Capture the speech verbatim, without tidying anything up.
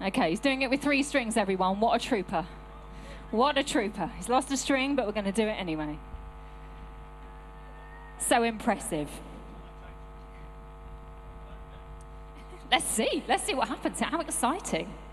Okay, he's doing it with three strings, everyone. What a trooper. What a trooper. He's lost a string, but we're going to do it anyway. So impressive. Let's see. Let's see what happens. How exciting.